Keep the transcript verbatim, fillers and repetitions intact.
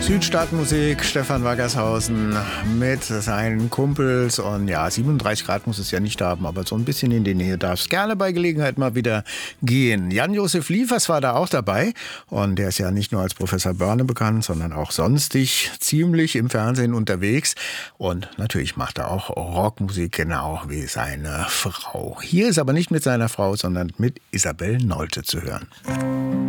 Südstaatenmusik, Stefan Waggershausen mit seinen Kumpels. Und ja, siebenunddreißig Grad muss es ja nicht haben, aber so ein bisschen in die Nähe darf es gerne bei Gelegenheit mal wieder gehen. Jan-Josef Liefers war da auch dabei. Und der ist ja nicht nur als Professor Börne bekannt, sondern auch sonstig ziemlich im Fernsehen unterwegs. Und natürlich macht er auch Rockmusik, genau wie seine Frau. Hier ist aber nicht mit seiner Frau, sondern mit Isabel Nolte zu hören.